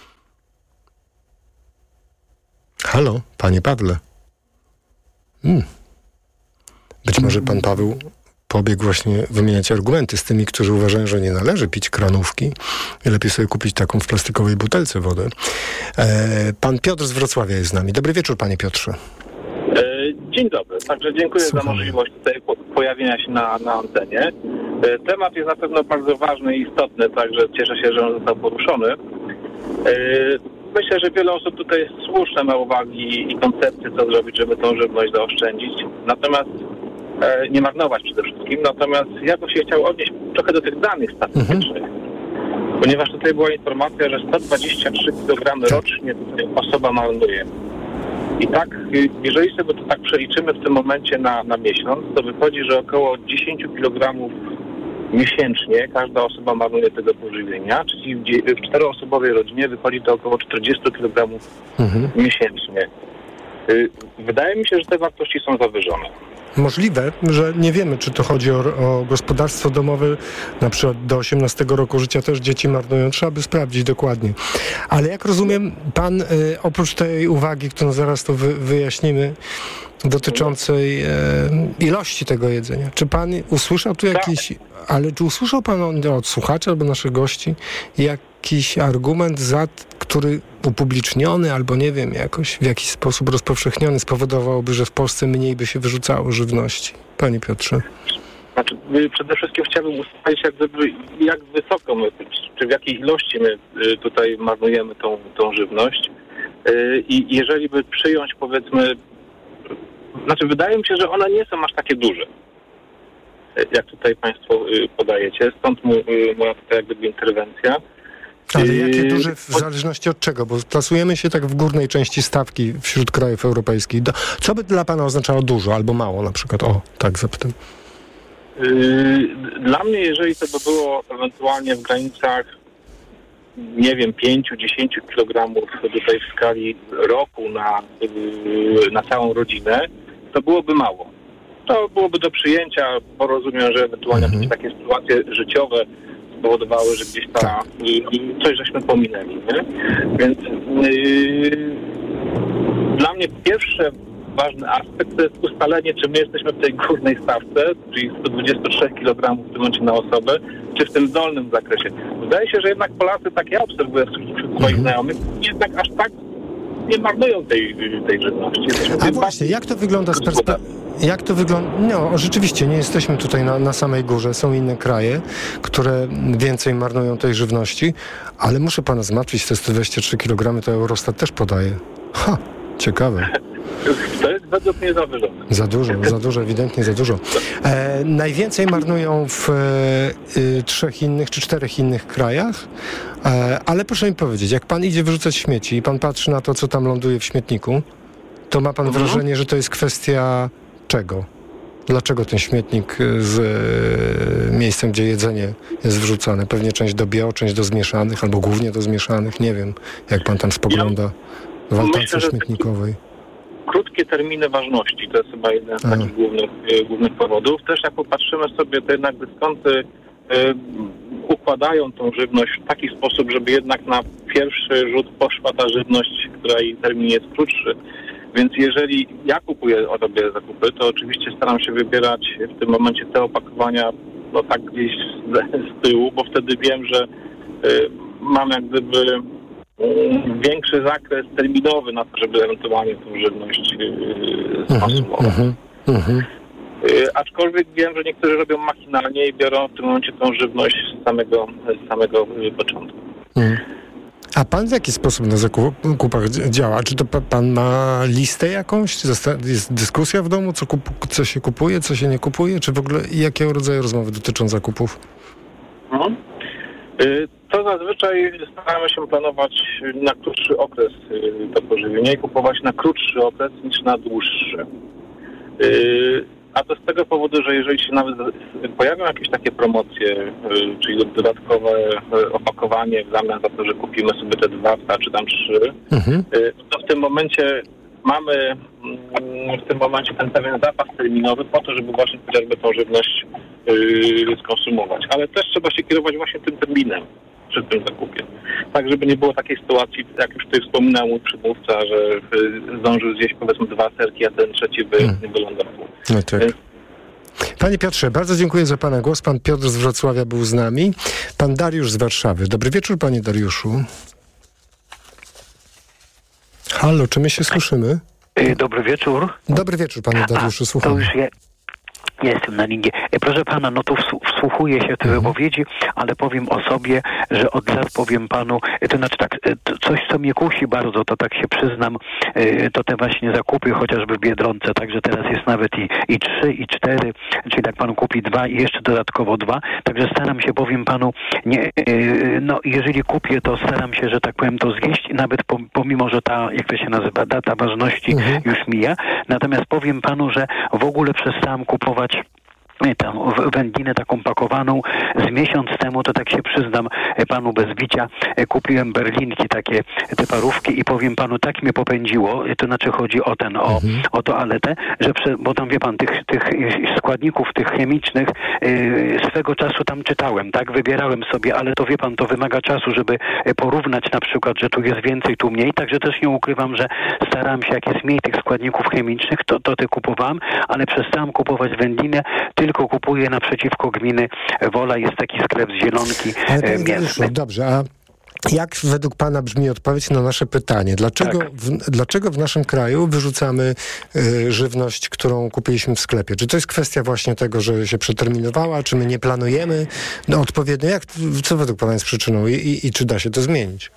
Halo, panie Pawle. Hmm. Być może pan Paweł pobiegł właśnie wymieniać argumenty z tymi, którzy uważają, że nie należy pić kranówki i lepiej sobie kupić taką w plastikowej butelce wodę. E, pan Piotr z Wrocławia jest z nami. Dobry wieczór, panie Piotrze. Dzień dobry. Także dziękuję Słuchamy. za możliwość tutaj pojawienia się na, na antenie. Temat jest na pewno bardzo ważny i istotny, także cieszę się, że on został poruszony. Myślę, że wiele osób tutaj słusznie ma uwagi i koncepcje, co zrobić, żeby tą żywność zaoszczędzić. Natomiast nie marnować przede wszystkim. Natomiast ja bym się chciał odnieść trochę do tych danych statystycznych. Mhm. Ponieważ tutaj była informacja, że sto dwadzieścia trzy kilogramy rocznie osoba marnuje. I tak, jeżeli sobie to tak przeliczymy w tym momencie na, na miesiąc, to wychodzi, że około dziesięć kilogramów miesięcznie każda osoba marnuje tego pożywienia, czyli w czteroosobowej rodzinie wychodzi to około czterdzieści kilogramów mhm. miesięcznie. Wydaje mi się, że te wartości są zawyżone. Możliwe, że nie wiemy, czy to chodzi o, o gospodarstwo domowe, na przykład do osiemnastego roku życia też dzieci marnują. Trzeba by sprawdzić dokładnie. Ale jak rozumiem, pan y, oprócz tej uwagi, którą zaraz to wy, wyjaśnimy, dotyczącej e, ilości tego jedzenia. Czy pan usłyszał tu jakiś, ale czy usłyszał pan od, od słuchaczy albo naszych gości jakiś argument, za, który upubliczniony albo nie wiem, jakoś w jakiś sposób rozpowszechniony spowodowałby, że w Polsce mniej by się wyrzucało żywności? Panie Piotrze. Znaczy, przede wszystkim chciałbym ustalić, jak, gdyby, jak wysoko my, czy w jakiej ilości my tutaj marnujemy tą, tą żywność. I jeżeli by przyjąć, powiedzmy, znaczy wydaje mi się, że one nie są aż takie duże, jak tutaj państwo podajecie, stąd moja tutaj jak gdyby interwencja. Ale jakie duże w zależności od czego? Bo plasujemy się tak w górnej części stawki wśród krajów europejskich. Co by dla pana oznaczało dużo albo mało na przykład? O, tak zapytam. Dla mnie, jeżeli to by było ewentualnie w granicach, nie wiem, pięć do dziesięciu kilogramów tutaj w skali roku na, na całą rodzinę, to byłoby mało. To byłoby do przyjęcia, bo rozumiem, że ewentualnie mhm. jakieś takie sytuacje życiowe spowodowały, że gdzieś tam tak. coś żeśmy pominęli, nie? Więc yy, dla mnie pierwszy ważny aspekt to jest ustalenie, czy my jesteśmy w tej górnej stawce, czyli sto dwadzieścia trzy kilogramy w tym momencie na osobę, czy w tym dolnym zakresie. Wydaje się, że jednak Polacy, tak ja obserwuję wśród swoich mhm. znajomych, jednak aż tak nie marnują tej, tej żywności. A właśnie, jak to wygląda z perspektywy... Jak to wygląda? No, rzeczywiście, nie jesteśmy tutaj na, na samej górze. Są inne kraje, które więcej marnują tej żywności, ale muszę pana zmartwić, te sto dwadzieścia trzy kilogramy to Eurostat też podaje. Ha, ciekawe. To jest według mnie zawyżone. Za dużo, za dużo, ewidentnie za dużo. E, najwięcej marnują w e, trzech innych czy czterech innych krajach, e, ale proszę mi powiedzieć, jak pan idzie wyrzucać śmieci i pan patrzy na to, co tam ląduje w śmietniku, to ma pan mhm. wrażenie, że to jest kwestia czego? Dlaczego ten śmietnik z e, miejscem, gdzie jedzenie jest wrzucane? Pewnie część do bio, część do zmieszanych, albo głównie do zmieszanych. Nie wiem, jak pan tam spogląda w altance śmietnikowej. Krótkie terminy ważności, to jest chyba jeden z Aha. takich głównych, głównych powodów. Też jak popatrzymy sobie, to jednak dyskonty y, układają tą żywność w taki sposób, żeby jednak na pierwszy rzut poszła ta żywność, której termin jest krótszy. Więc jeżeli ja kupuję, robię zakupy, to oczywiście staram się wybierać w tym momencie te opakowania no tak gdzieś z, z tyłu, bo wtedy wiem, że y, mam jak gdyby y, większy zakres terminowy na to, żeby ewentualnie tą żywność y, skonsumować. Uh-huh, uh-huh. y, aczkolwiek wiem, że niektórzy robią machinalnie i biorą w tym momencie tą żywność z samego, z samego y, początku. Uh-huh. A pan w jaki sposób na zakupach działa? Czy to pan ma listę jakąś? Jest dyskusja w domu, co, kup, co się kupuje, co się nie kupuje? Czy w ogóle jakiego rodzaju rozmowy dotyczą zakupów? Mhm. Y, to zazwyczaj staramy się planować na krótszy okres to pożywienie i kupować na krótszy okres niż na dłuższy. A to z tego powodu, że jeżeli się nawet pojawią jakieś takie promocje, czyli dodatkowe opakowanie w zamian za to, że kupimy sobie te dwa psa czy tam trzy, mhm. to w tym momencie mamy w tym momencie ten pewien zapas terminowy po to, żeby właśnie chociażby tą żywność yy, skonsumować. Ale też trzeba się kierować właśnie tym terminem przy tym zakupie. Tak, żeby nie było takiej sytuacji, jak już tutaj wspominał mój przedmówca, że zdążył zjeść powiedzmy dwa serki, a ten trzeci by hmm. nie wylądował. No tak. Więc... Panie Piotrze, bardzo dziękuję za pana głos. Pan Piotr z Wrocławia był z nami. Pan Dariusz z Warszawy. Dobry wieczór, panie Dariuszu. Halo, czy my się słyszymy? Dobry wieczór. Dobry wieczór, panie Dariuszu, słucham. To już je... Jestem na linii. Proszę pana, no to wsłuchuję się w te wypowiedzi, ale powiem o sobie, że od lat powiem panu, to znaczy tak, coś co mnie kusi bardzo, to tak się przyznam, to te właśnie zakupy chociażby w Biedronce, także teraz jest nawet i, i trzy, i cztery, czyli tak pan kupi dwa i jeszcze dodatkowo dwa, także staram się, powiem panu, nie, no jeżeli kupię, to staram się, że tak powiem, to zjeść, nawet pomimo, że ta, jak to się nazywa, data ważności mhm. już mija, natomiast powiem panu, że w ogóle przestałem kupować tam wędlinę taką pakowaną. Z miesiąc temu, to tak się przyznam panu bez bicia, kupiłem berlinki, takie te parówki i powiem panu, tak mnie popędziło, to znaczy chodzi o ten, o, mhm. o toaletę, że prze, bo tam wie pan, tych, tych składników, tych chemicznych yy, swego czasu tam czytałem, tak, wybierałem sobie, ale to wie pan, to wymaga czasu, żeby porównać na przykład, że tu jest więcej, tu mniej, także też nie ukrywam, że starałem się, jak jest mniej tych składników chemicznych, to, to te kupowałem, ale przestałem kupować wędlinę, tylko kupuję naprzeciwko gminy Wola, jest taki sklep z Zielonki e, mięsny. Dobrze, a jak według pana brzmi odpowiedź na nasze pytanie? Dlaczego, tak. w, dlaczego w naszym kraju wyrzucamy y, żywność, którą kupiliśmy w sklepie? Czy to jest kwestia właśnie tego, że się przeterminowała, czy my nie planujemy no, odpowiednio? Jak, co według pana jest przyczyną i, i, i czy da się to zmienić?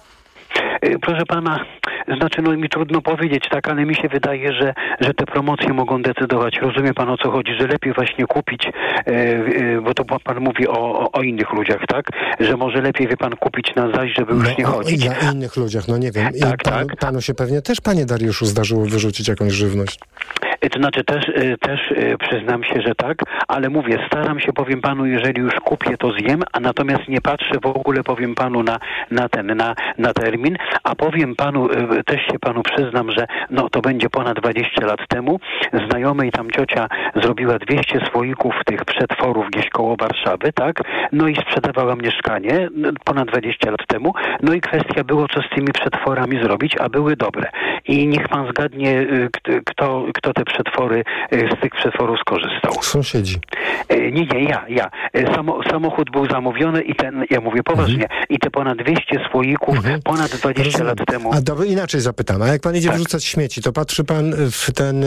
Proszę pana, znaczy no mi trudno powiedzieć, tak, ale mi się wydaje, że, że te promocje mogą decydować. Rozumie pan, o co chodzi, że lepiej właśnie kupić, e, e, bo to pan mówi o, o innych ludziach, tak, że może lepiej, wie pan, kupić na zaś, żeby już no, nie chodzić. O innych ludziach, no nie wiem. I tak, panu, tak. panu się pewnie też, panie Dariuszu, zdarzyło wyrzucić jakąś żywność. To znaczy też, też przyznam się, że tak, ale mówię, staram się, powiem panu, jeżeli już kupię, to zjem, a natomiast nie patrzę w ogóle, powiem panu, na, na ten, na, na termin, a powiem panu, też się panu przyznam, że no to będzie ponad dwadzieścia lat temu, znajomej tam ciocia zrobiła dwieście słoików tych przetworów gdzieś koło Warszawy, tak, no i sprzedawała mieszkanie ponad dwadzieścia lat temu, no i kwestia było, co z tymi przetworami zrobić, a były dobre. I niech pan zgadnie, kto, kto te przetwory, z tych przetworów skorzystał. Sąsiedzi. Nie, nie, ja, ja. Samo, samochód był zamówiony i ten, ja mówię poważnie, mhm. i te ponad dwieście słoików, mhm. ponad dwadzieścia Rozumiem. lat temu. A dobrze, inaczej zapytam, a jak pan idzie tak. wrzucać śmieci, to patrzy pan w ten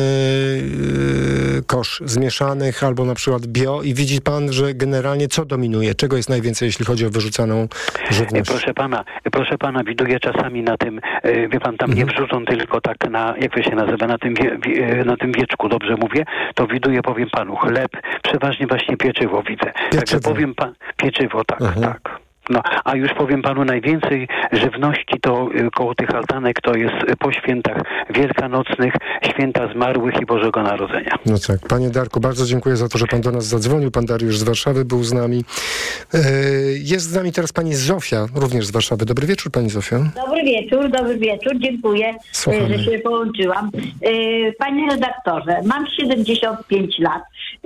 yy, kosz zmieszanych albo na przykład bio i widzi pan, że generalnie co dominuje? Czego jest najwięcej, jeśli chodzi o wyrzucaną żywność? Proszę pana, proszę pana, widuję czasami na tym, wie pan, tam mhm. nie wrzucą tylko tak na, jak to się nazywa, na tym, wie, wie, na tym wieczku, dobrze mówię, to widuję, powiem panu, chleb, przeważnie właśnie pieczywo widzę. Pieczywo. Także powiem pan, pieczywo, tak, mhm. tak. No, a już powiem panu, najwięcej żywności to y, koło tych altanek to jest y, po świętach wielkanocnych, święta zmarłych i Bożego Narodzenia. No tak. Panie Darku, bardzo dziękuję za to, że pan do nas zadzwonił. Pan Dariusz z Warszawy był z nami. Yy, jest z nami teraz pani Zofia, również z Warszawy. Dobry wieczór, pani Zofia. Dobry wieczór, dobry wieczór. Dziękuję, Słuchamy. że się połączyłam. Yy, panie redaktorze, mam siedemdziesiąt pięć lat.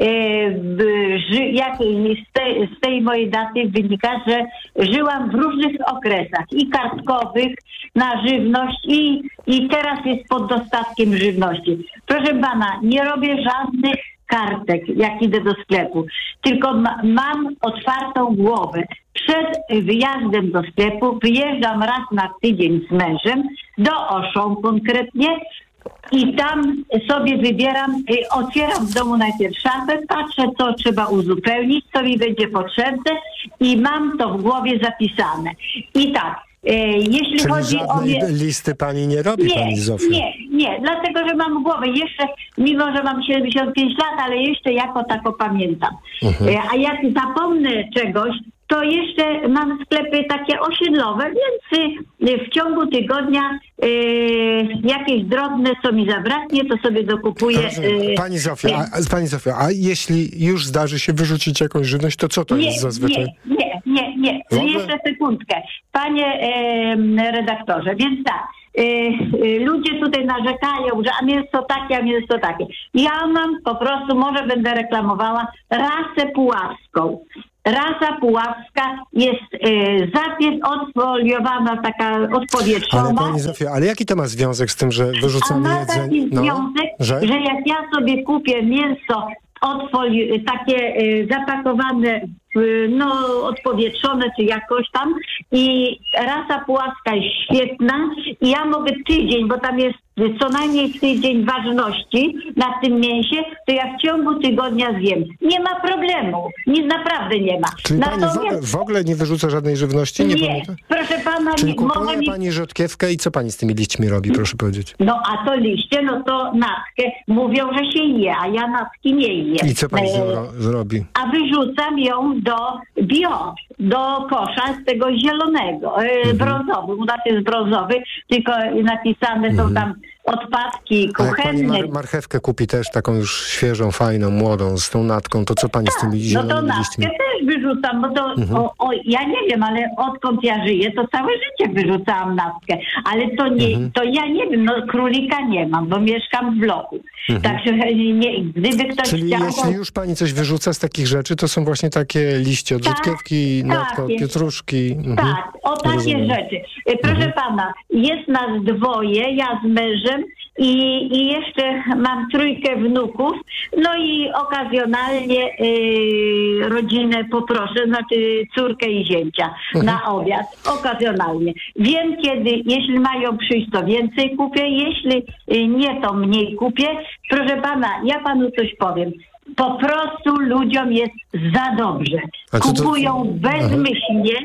Yy, jak z tej, z tej mojej daty wynika, że żyłam w różnych okresach i kartkowych na żywność i, i teraz jest pod dostatkiem żywności. Proszę pana, nie robię żadnych kartek, jak idę do sklepu, tylko ma, mam otwartą głowę. Przed wyjazdem do sklepu wyjeżdżam raz na tydzień z mężem, do Auchan konkretnie, i tam sobie wybieram, otwieram w domu najpierw szafę, patrzę, co trzeba uzupełnić, co mi będzie potrzebne i mam to w głowie zapisane. I tak, e, jeśli Czyli chodzi o mnie... listy pani nie robi, nie, pani Zofia? Nie, nie, dlatego, że mam głowę jeszcze, mimo że mam siedemdziesiąt pięć lat, ale jeszcze jako tako pamiętam. Mhm. E, a jak zapomnę czegoś, to jeszcze mam sklepy takie osiedlowe, więc y, w ciągu tygodnia y, jakieś drobne, co mi zabraknie, to sobie dokupuję. Y, Pani Zofia, a, Pani Zofia, a jeśli już zdarzy się wyrzucić jakąś żywność, to co to nie, jest zazwyczaj? Nie, nie, nie, nie. Jeszcze sekundkę. Panie y, redaktorze, więc tak. Y, y, ludzie tutaj narzekają, że a mięso takie, a mięso takie. Ja mam po prostu, może będę reklamowała, rasę puławską. Rasa puławska jest y, zapies odfoliowana, taka odpowietrzona. Ale Pani Zofia, ale jaki to ma związek z tym, że wyrzucamy A ma jedzenie? taki No, związek, że? że jak ja sobie kupię mięso odfoli- takie y, zapakowane, y, no odpowietrzone czy jakoś tam i rasa puławska jest świetna i ja mogę tydzień, bo tam jest co najmniej tydzień ważności na tym mięsie, to ja w ciągu tygodnia zjem. Nie ma problemu. Nic naprawdę nie ma. Czyli Natomiast... Pani w ogóle, w ogóle nie wyrzuca żadnej żywności? Nie, nie. Proszę Pana, Czyli nie, kupuje mogę mi... Pani rzodkiewkę i co Pani z tymi liśćmi robi, proszę powiedzieć? No a to liście, no to natkę mówią, że się je, a ja natki nie jem. I co Pani z nią E, ro- zrobi? A wyrzucam ją do bio, do kosza z tego zielonego, e, brązowy. U nas jest brązowy, tylko napisane są tam odpadki A jak Pani kuchenne. mar- marchewkę kupi też taką już świeżą, fajną, młodą, z tą natką, to co Pani z tymi No to zielonymi natkę liśćmi? też wyrzucam, bo to, Mhm. o, o, ja nie wiem, ale odkąd ja żyję, to całe życie wyrzucałam natkę. Ale to nie, Mhm. to ja nie wiem, no królika nie mam, bo mieszkam w bloku. Mhm. Także nie, gdyby ktoś Czyli chciał... jeśli już Pani coś wyrzuca z takich rzeczy, to są właśnie takie liście od Tak, rzodkiewki, natka od takie. pietruszki. Mhm. Tak, o takie Rozumiem. rzeczy. E, Proszę Mhm. pana, jest nas dwoje, ja z mężem i, i jeszcze mam trójkę wnuków, no i okazjonalnie y, rodzinę poproszę, znaczy córkę i zięcia Mhm. na obiad, okazjonalnie. Wiem kiedy, jeśli mają przyjść, to więcej kupię, jeśli y, nie, to mniej kupię. Proszę pana, ja panu coś powiem. Po prostu ludziom jest za dobrze. A co to- Kupują bezmyślnie,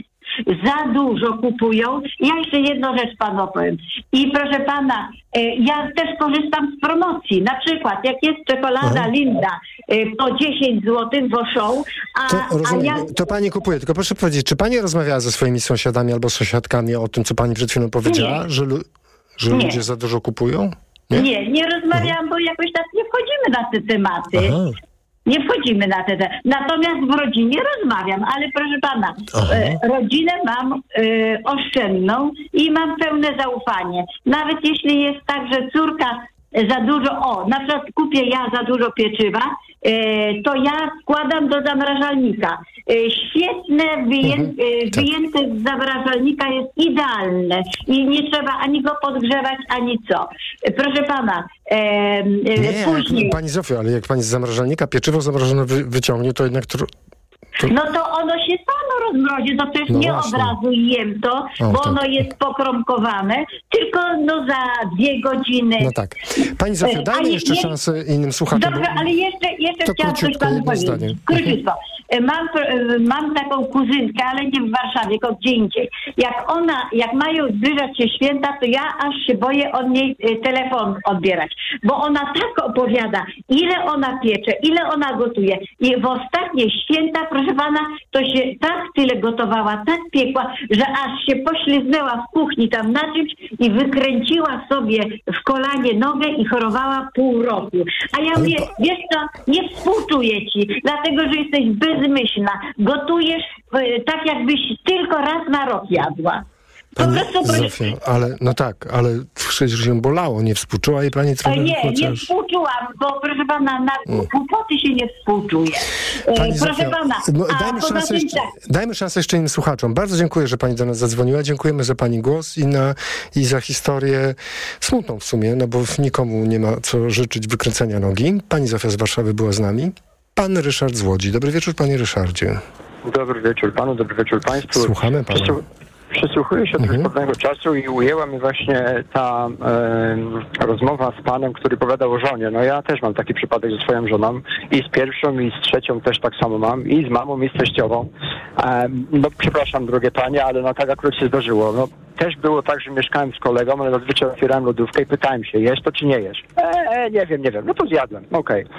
za dużo kupują. Ja jeszcze jedną rzecz panu opowiem. I proszę pana, e, ja też korzystam z promocji. Na przykład, jak jest czekolada Aha. Linda e, po dziesięć złotych w show, a, To, a rozumiem, ja... to Pani kupuje. Tylko proszę powiedzieć, czy Pani rozmawiała ze swoimi sąsiadami albo sąsiadkami o tym, co Pani przed chwilą powiedziała? Nie. Że, lu- że Nie. ludzie za dużo kupują? Nie, nie, nie rozmawiałam, bo jakoś tak nie wchodzimy na te tematy. Aha. Nie wchodzimy na te, te. Natomiast w rodzinie rozmawiam, ale proszę pana, e, rodzinę mam e, oszczędną i mam pełne zaufanie. Nawet jeśli jest tak, że córka za dużo, o, na przykład kupię ja za dużo pieczywa, e, to ja składam do zamrażalnika. E, świetne, wyję, Mhm. e, wyjęte z zamrażalnika jest idealne i nie trzeba ani go podgrzewać, ani co. E, proszę pana, e, e, Nie, później... Pani Zofio, ale jak Pani z zamrażalnika pieczywo zamrożone wy- wyciągnie, to jednak... Tr- to... No to ono się samo rozmrozi, to też No nie właśnie. od razu jem to, O, bo tak. ono jest pokromkowane, tylko no za dwie godziny. No tak. Pani Zofio, E, dajmy ale jeszcze je- szansę innym słuchaczom. Dobrze, bo- ale jeszcze, jeszcze To chciałam coś króciutko, panu jedno powiedzieć. zdanie. Króciutko. E, Mam, e, mam taką kuzynkę, ale nie w Warszawie, tylko gdzie indziej. Jak ona, jak mają zbliżać się święta, to ja aż się boję od niej e, telefon odbierać, bo ona tak opowiada, ile ona piecze, ile ona gotuje. I w ostatnie święta, proszę pana, to się tak tyle gotowała, tak piekła, że aż się pośliznęła w kuchni tam na czymś i wykręciła sobie w kolanie nogę i chorowała pół roku. A ja mówię, wiesz co, nie współczuję ci, dlatego, że jesteś bezmyślna. Gotujesz e, tak, jakbyś tylko raz na rok jadła. Po Pani prostu proszę- Zofio, ale no tak, ale przecież się bolało, nie współczuła i Pani E, trochę Nie, nie chociaż... współczułam, bo proszę pana, na Mm. głupoty się nie współczuje. E, Pani proszę Zofio, pana, no, a dajmy, poza szansę tym jeszcze, tak, dajmy szansę jeszcze innym słuchaczom. Bardzo dziękuję, że Pani do nas zadzwoniła. Dziękujemy za Pani głos i, na, i za historię smutną w sumie, no bo nikomu nie ma co życzyć wykręcenia nogi. Pani Zofia z Warszawy była z nami. Pan Ryszard z Łodzi. Dobry wieczór, Panie Ryszardzie. Dobry wieczór panu, dobry wieczór państwu. Słuchamy pana. Przysłu- Przysłuchuję się Mhm. od pewnego czasu i ujęła mnie właśnie ta e, rozmowa z panem, który opowiadał o żonie. No ja też mam taki przypadek ze swoją żoną i z pierwszą i z trzecią też tak samo mam i z mamą i z teściową. E, no przepraszam drogie panie, ale no tak akurat się zdarzyło. No też było tak, że mieszkałem z kolegą, ale zazwyczaj otwierałem lodówkę i pytałem się, jesz to czy nie jesz? E, nie wiem, nie wiem. No to zjadłem, okej.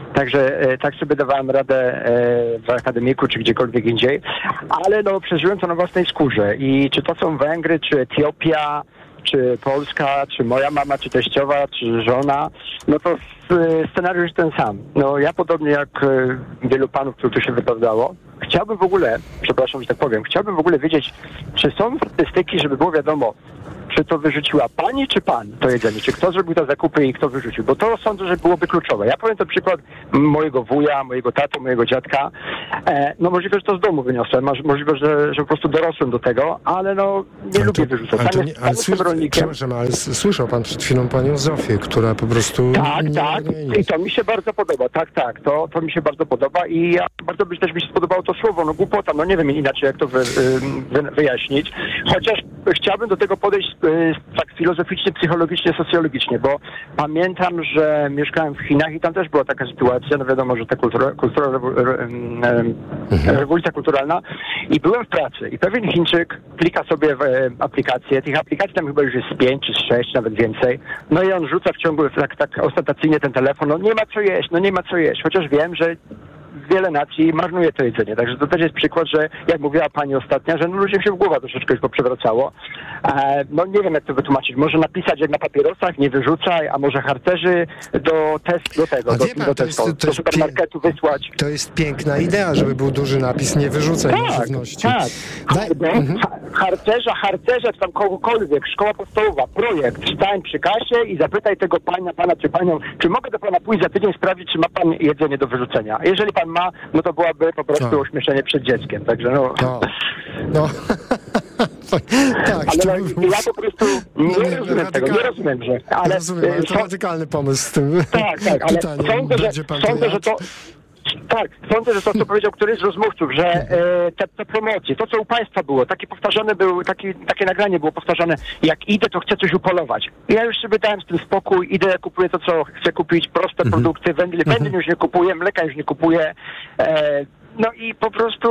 Także e, tak sobie dawałem radę e, w akademiku czy gdziekolwiek indziej, ale no przeżyłem to na własnej skórze i czy to są Węgry, czy Etiopia, czy Polska, czy moja mama, czy teściowa, czy żona, no to scenariusz jest ten sam. No ja podobnie jak e, wielu panów, których tu się wypowiadało, chciałbym w ogóle, przepraszam, że tak powiem, chciałbym w ogóle wiedzieć, czy są statystyki, żeby było wiadomo, czy to wyrzuciła pani, czy pan to jedzenie, czy kto zrobił te zakupy i kto wyrzucił, bo to sądzę, że byłoby kluczowe. Ja powiem to przykład mojego wuja, mojego taty, mojego dziadka. E, no możliwe, że to z domu wyniosłem, możliwe, że, że po prostu dorosłem do tego, ale no nie ale lubię to, wyrzucać. Ale, to Tam nie, jest, ale tam słysz, rolnikiem. przepraszam, ale s- słyszał pan przed chwilą panią Zofię, która po prostu... Tak, nie, tak. Nie, nie. I to mi się bardzo podoba. Tak, tak. To, to mi się bardzo podoba i ja, bardzo by też mi się spodobało to słowo. No głupota, no nie wiem inaczej jak to wy, wy, wyjaśnić. Chociaż chciałbym do tego podejść y, tak filozoficznie, psychologicznie, socjologicznie, bo pamiętam, że mieszkałem w Chinach i tam też była taka sytuacja, no wiadomo, że ta kultura, kultura rewu, re, re, rewolucja kulturalna i byłem w pracy i pewien Chińczyk klika sobie w e, aplikację, tych aplikacji tam chyba już jest pięć czy sześć, nawet więcej, no i on rzuca w ciągu tak, tak ostentacyjnie ten telefon, no nie ma co jeść, no nie ma co jeść, chociaż wiem, że wiele nacji marnuje to jedzenie. Także to też jest przykład, że jak mówiła pani ostatnia, że no ludziom się w głowa troszeczkę już poprzewracało. E, no nie wiem jak to wytłumaczyć. Może napisać jak na papierosach, nie wyrzucaj, a może harcerzy do test, do tego, do, pan, do, to testu, jest- to do jest supermarketu wysłać. To jest piękna idea, żeby był duży napis nie wyrzucaj Tak, żywności. tak. Daj, No, ha- harcerza, harcerza, czy tam kogokolwiek, szkoła podstawowa, projekt, stań przy kasie i zapytaj tego pana, pana czy panią, czy mogę do pana pójść za tydzień sprawdzić, czy ma pan jedzenie do wyrzucenia. Jeżeli pan ma, no to byłaby po prostu Tak. ośmieszenie przed dzieckiem, także no... No. No. tak, Ale to no, by było- ja po prostu nie No nie, rozumiem tego, nie radykalne. rozumiem, że... Ale, Rozumiem, ale e, to są- radykalny pomysł z tym Tak, tak, ale pytaniem. sądzę, że, Będzie pan to sądzę, że jadł? to... Tak, sądzę, że to, co powiedział któryś z rozmówców, że e, te, te promocje, to co u państwa było, takie powtarzane było, taki, takie nagranie było powtarzane, jak idę, to chcę coś upolować. Ja już sobie dałem z tym spokój, idę, kupuję to, co chcę kupić, proste Mhm. produkty, wędli, wędlin już nie kupuję, mleka już nie kupuję, e, no i po prostu...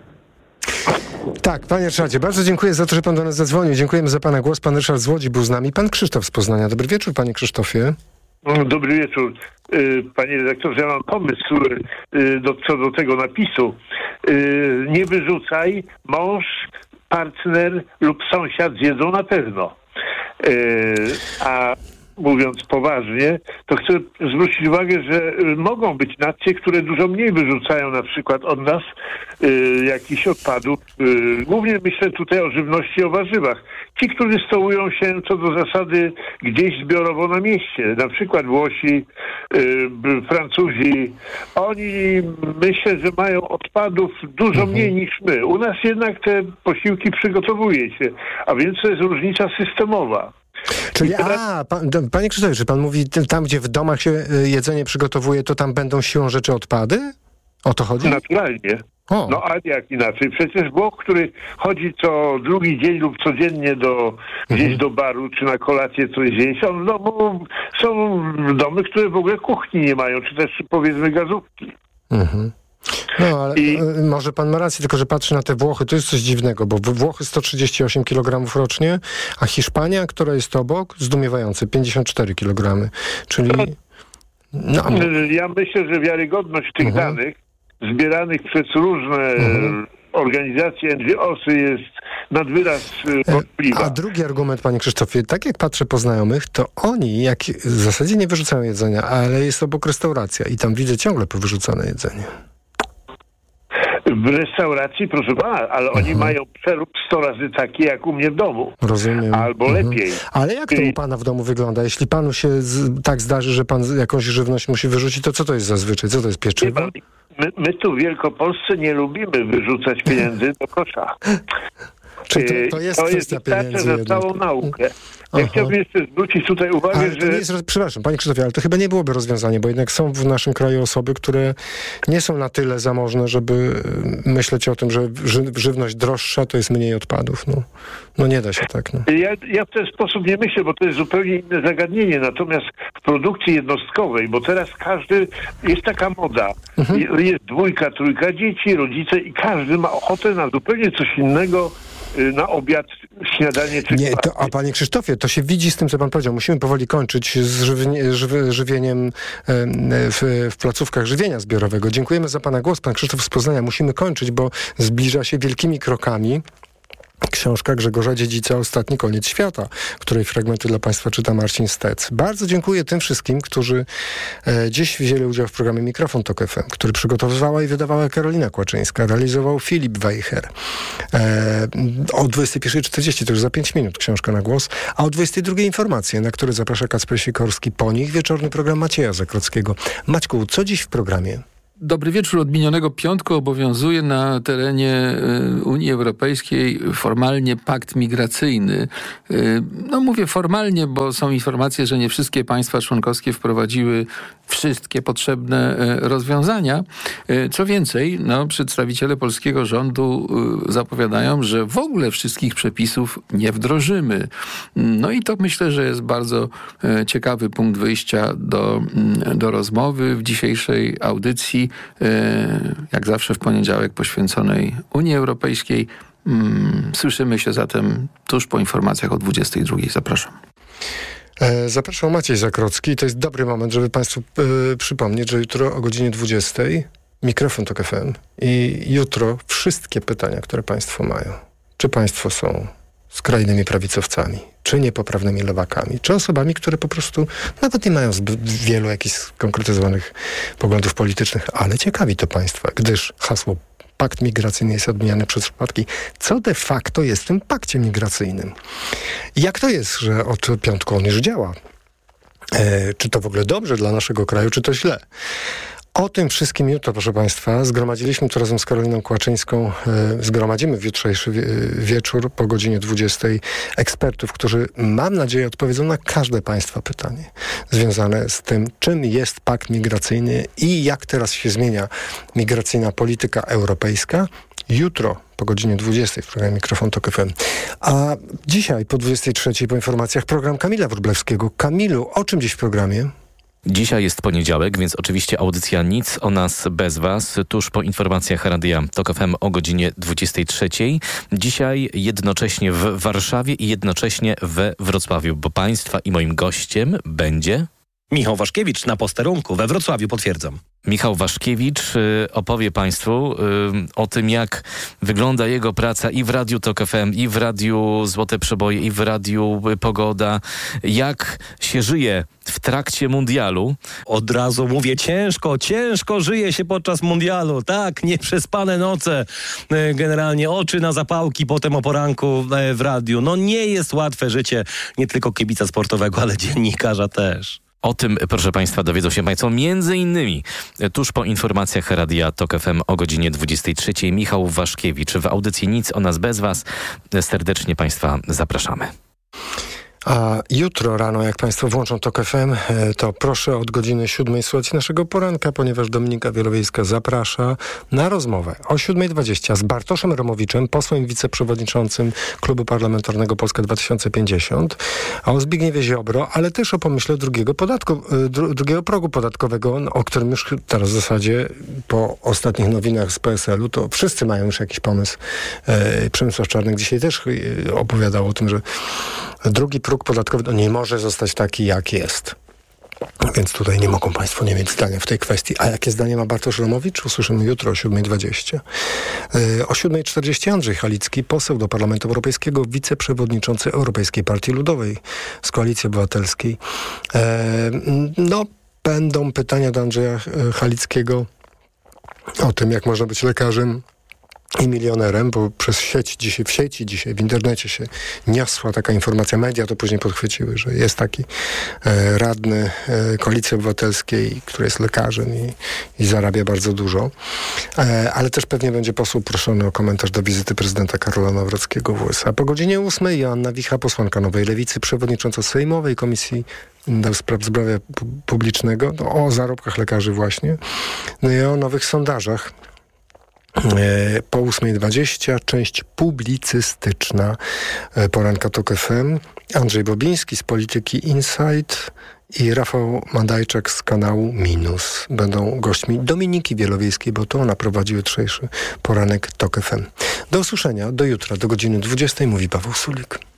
Tak, panie Ryszardzie, bardzo dziękuję za to, że pan do nas zadzwonił. Dziękujemy za pana głos. Pan Ryszard z Łodzi był z nami. Pan Krzysztof z Poznania. Dobry wieczór, panie Krzysztofie. Dobry wieczór. Y, Panie redaktorze, ja mam pomysł y, do, co do tego napisu. Y, Nie wyrzucaj, mąż, partner lub sąsiad zjedzą na pewno. Y, A mówiąc poważnie, to chcę zwrócić uwagę, że y, mogą być nacje, które dużo mniej wyrzucają na przykład od nas y, jakichś odpadów. Y, głównie myślę tutaj o żywności, o warzywach. Ci, którzy stołują się co do zasady gdzieś zbiorowo na mieście, na przykład Włosi, y, b- Francuzi, oni myślę, że mają odpadów dużo mniej niż my. U nas jednak te posiłki przygotowuje się, a więc to jest różnica systemowa. Czyli, a, pan, d- panie Krzysztofie, czy pan mówi, t- tam gdzie w domach się y, jedzenie przygotowuje, to tam będą siłą rzeczy odpady? O to chodzi? Naturalnie. O. No a jak inaczej? Przecież Włoch, który chodzi co drugi dzień lub codziennie do, gdzieś do baru czy na kolację coś zjeść, on w domu, są domy, które w ogóle kuchni nie mają, czy też powiedzmy gazówki. Mhm. No, ale y, może pan ma rację, tylko że patrzy na te Włochy, to jest coś dziwnego, bo w- Włochy sto trzydzieści osiem kilogramów rocznie, a Hiszpania, która jest obok, zdumiewające, pięćdziesiąt cztery kilogramy. Czyli... No, Ja myślę, że wiarygodność tych danych zbieranych przez różne organizacje N G O sy jest nad wyraz y, wątpliwa. A drugi argument, panie Krzysztofie, tak jak patrzę po znajomych, to oni jak w zasadzie nie wyrzucają jedzenia, ale jest obok restauracja i tam widzę ciągle powyrzucane jedzenie. W restauracji, proszę pana, ale oni mają przerób sto razy taki jak u mnie w domu. Rozumiem. Albo Mhm. lepiej. Ale jak to u pana w domu wygląda? Jeśli panu się z, tak zdarzy, że pan jakąś żywność musi wyrzucić, to co to jest zazwyczaj? Co to jest, pieczywo? My, my tu w Wielkopolsce nie lubimy wyrzucać pieniędzy do kosza. Czy to, Yy, to jest to kwestia jest wystarcza pieniędzy za jednak? całą naukę. Ja Aha. chciałbym jeszcze zwrócić tutaj uwagę, Ale to że... nie jest, roz- przepraszam, panie Krzysztofie, ale to chyba nie byłoby rozwiązanie, bo jednak są w naszym kraju osoby, które nie są na tyle zamożne, żeby y, myśleć o tym, że ży- żywność droższa to jest mniej odpadów. No, no nie da się tak. No. Ja, ja w ten sposób nie myślę, bo to jest zupełnie inne zagadnienie. Natomiast w produkcji jednostkowej, bo teraz każdy, jest taka moda, Je- jest dwójka, trójka dzieci, rodzice i każdy ma ochotę na zupełnie coś innego y, na obiad, śniadanie czy Nie, to, a panie Krzysztofie, to się widzi z tym, co pan powiedział. Musimy powoli kończyć z żywienie, żywy, żywieniem w, w placówkach żywienia zbiorowego. Dziękujemy za pana głos. Pan Krzysztof z Poznania. Musimy kończyć, bo zbliża się wielkimi krokami książka Grzegorza Dziedzica Ostatni koniec świata, której fragmenty dla państwa czyta Marcin Stec. Bardzo dziękuję tym wszystkim, którzy e, dziś wzięli udział w programie Mikrofon Tok F M, który przygotowywała i wydawała Karolina Kłaczyńska, realizował Filip Weicher. E, o dwudziestej pierwszej czterdzieści, to już za pięć minut książka na głos, a o dwudziestej drugiej informacje, na które zaprasza Kacper Sikorski. Po nich wieczorny program Macieja Zakrockiego. Maćku, co dziś w programie? Dobry wieczór. Od minionego piątku obowiązuje na terenie Unii Europejskiej formalnie pakt migracyjny. No mówię formalnie, bo są informacje, że nie wszystkie państwa członkowskie wprowadziły wszystkie potrzebne rozwiązania. Co więcej, no, przedstawiciele polskiego rządu zapowiadają, że w ogóle wszystkich przepisów nie wdrożymy. No i to myślę, że jest bardzo ciekawy punkt wyjścia do, do rozmowy w dzisiejszej audycji, jak zawsze w poniedziałek poświęconej Unii Europejskiej. Słyszymy się zatem tuż po informacjach o dwudziestej drugiej. Zapraszam. Zapraszam Maciej Zakrocki. To jest dobry moment, żeby państwu y, przypomnieć, że jutro o godzinie dwudziestej Mikrofon Tok F M i jutro wszystkie pytania, które państwo mają. Czy państwo są skrajnymi prawicowcami, czy niepoprawnymi lewakami, czy osobami, które po prostu nawet nie mają zbyt wielu jakichś skonkretyzowanych poglądów politycznych, ale ciekawi to państwa, gdyż hasło pakt migracyjny jest odmieniany przez przypadki. Co de facto jest w tym pakcie migracyjnym? Jak to jest, że od piątku on już działa? E, czy to w ogóle dobrze dla naszego kraju, czy to źle? O tym wszystkim jutro, proszę państwa, zgromadziliśmy tu razem z Karoliną Kłaczyńską, e, zgromadzimy w jutrzejszy wie, wieczór po godzinie dwudziestej ekspertów, którzy, mam nadzieję, odpowiedzą na każde państwa pytanie związane z tym, czym jest pakt migracyjny i jak teraz się zmienia migracyjna polityka europejska. Jutro po godzinie dwudziestej w programie Mikrofon Tok F M. A dzisiaj po dwudziestej trzeciej po informacjach program Kamila Wróblewskiego. Kamilu, o czym dziś w programie? Dzisiaj jest poniedziałek, więc oczywiście audycja Nic o nas bez was, tuż po informacjach Radia Tok F M o godzinie dwudziestej trzeciej. Dzisiaj jednocześnie w Warszawie i jednocześnie we Wrocławiu, bo państwa i moim gościem będzie... Michał Waszkiewicz na posterunku we Wrocławiu, potwierdzam. Michał Waszkiewicz y, opowie państwu y, o tym, jak wygląda jego praca i w Radiu Tok F M, i w Radiu Złote Przeboje, i w Radiu Pogoda. Jak się żyje w trakcie mundialu. Od razu mówię, ciężko, ciężko żyje się podczas mundialu. Tak, nieprzespane noce, y, generalnie oczy na zapałki potem o poranku y, w radiu. No nie jest łatwe życie nie tylko kibica sportowego, ale dziennikarza też. O tym, proszę państwa, dowiedzą się państwo między innymi tuż po informacjach Radia Tok F M o godzinie dwudziestej trzeciej. Michał Waszkiewicz w audycji Nic o nas bez was. Serdecznie państwa zapraszamy. A jutro rano, jak państwo włączą Tok F M, to proszę od godziny siódmej słuchać naszego poranka, ponieważ Dominika Wielowiejska zaprasza na rozmowę o siódma dwadzieścia z Bartoszem Romowiczem, posłem i wiceprzewodniczącym Klubu Parlamentarnego Polska dwa tysiące pięćdziesiąt, a o Zbigniewie Ziobro, ale też o pomyśle drugiego, podatku, dru, drugiego progu podatkowego, o którym już teraz w zasadzie po ostatnich nowinach z P S L u to wszyscy mają już jakiś pomysł. E, Przemysław Czarnek dzisiaj też opowiadał o tym, że drugi próg podatkowy no nie może zostać taki, jak jest. Więc tutaj nie mogą państwo nie mieć zdania w tej kwestii. A jakie zdanie ma Bartosz Romowicz? Usłyszymy jutro o siódma dwadzieścia. Yy, o siódma czterdzieści Andrzej Halicki, poseł do Parlamentu Europejskiego, wiceprzewodniczący Europejskiej Partii Ludowej z Koalicji Obywatelskiej. Yy, no, będą pytania do Andrzeja Halickiego o tym, jak można być lekarzem i milionerem, bo przez sieć dzisiaj, w sieci dzisiaj, w internecie się niosła taka informacja, media to później podchwyciły, że jest taki e, radny e, Koalicji Obywatelskiej, który jest lekarzem i, i zarabia bardzo dużo. E, ale też pewnie będzie poseł proszony o komentarz do wizyty prezydenta Karola Nawrockiego w U S A. Po godzinie ósmej Joanna Wicha, posłanka Nowej Lewicy, przewodnicząca Sejmowej Komisji do Spraw Zdrowia Publicznego, no, o zarobkach lekarzy właśnie, no i o nowych sondażach. Po ósma dwadzieścia część publicystyczna poranka Tok F M. Andrzej Bobiński z Polityki Insight i Rafał Madajczak z kanału Minus będą gośćmi Dominiki Wielowiejskiej, bo to ona prowadzi jutrzejszy poranek Tok F M. Do usłyszenia, do jutra, do godziny dwudziestej, mówi Paweł Sulik.